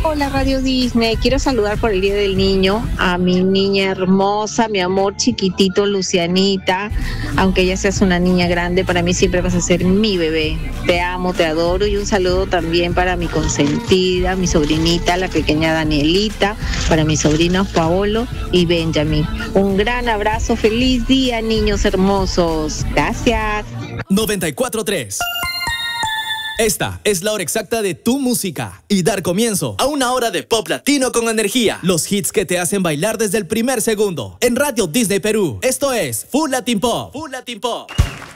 Hola Radio Disney, quiero saludar por el Día del Niño a mi niña hermosa, mi amor chiquitito Lucianita, aunque ya seas una niña grande, para mí siempre vas a ser mi bebé. Te amo, te adoro y un saludo también para mi consentida, mi sobrinita, la pequeña Danielita, para mis sobrinos Paolo y Benjamin. Un gran abrazo, feliz día niños hermosos. Gracias. 94.3. Esta es la hora exacta de tu música y dar comienzo a una hora de pop latino con energía. Los hits que te hacen bailar desde el primer segundo. En Radio Disney Perú, esto es Full Latin Pop. Full Latin Pop.